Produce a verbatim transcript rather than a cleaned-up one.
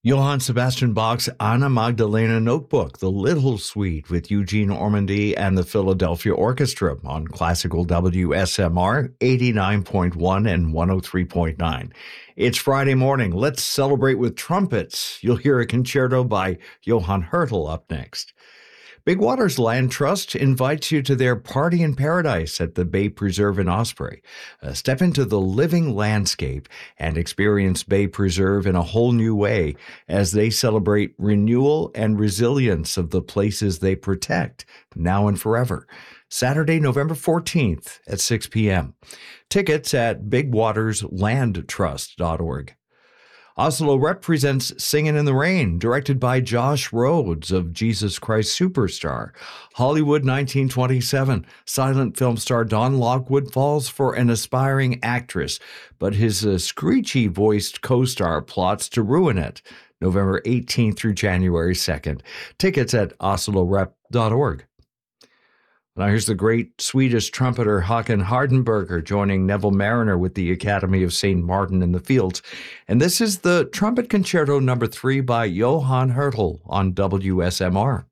Johann Sebastian Bach's Anna Magdalena Notebook, the Little Suite with Eugene Ormandy and the Philadelphia Orchestra on classical W S M R eighty-nine point one and one oh three point nine. It's Friday morning. Let's celebrate with trumpets. You'll hear a concerto by Johann Hertel up next. Big Waters Land Trust invites you to their Party in Paradise at the Bay Preserve in Osprey. Uh, step into the living landscape and experience Bay Preserve in a whole new way as they celebrate renewal and resilience of the places they protect now and forever. Saturday, November fourteenth at six p.m. Tickets at big waters land trust dot org. Oslo Rep presents Singin' in the Rain, directed by Josh Rhodes of Jesus Christ Superstar. Hollywood nineteen twenty-seven. Silent film star Don Lockwood falls for an aspiring actress, but his uh, screechy-voiced co-star plots to ruin it. November eighteenth through January second. Tickets at oslo rep dot org. Now here's the great Swedish trumpeter Håkan Hardenberger joining Neville Marriner with the Academy of Saint Martin in the Fields. And this is the Trumpet Concerto number three by Johann Hertel on W S M R.